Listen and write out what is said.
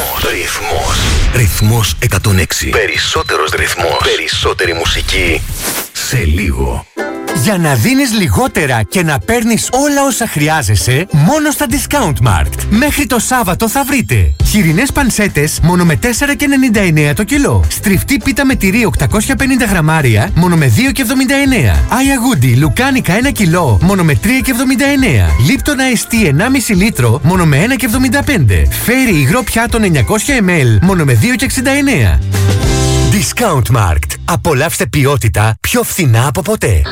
Ρυθμός 106. Περισσότερος ρυθμός. Περισσότερη μουσική. Σε λίγο. Για να δίνεις λιγότερα και να παίρνεις όλα όσα χρειάζεσαι, μόνο στα Discount Mart. Μέχρι το Σάββατο θα βρείτε χοιρινές πανσέτες μόνο με 4,99 το κιλό. Στριφτή πίτα με τυρί 850 γραμμάρια μόνο με 2,79. Άγια Γούντι λουκάνικα 1 κιλό μόνο με 3,79. Λίπτονα εστί 1,5 λίτρο μόνο με 1,75. Φέρι υγρό πιάτο 900 ml μόνο με 2,69. Discount Mart. Απολαύστε ποιότητα πιο φθηνά από ποτέ.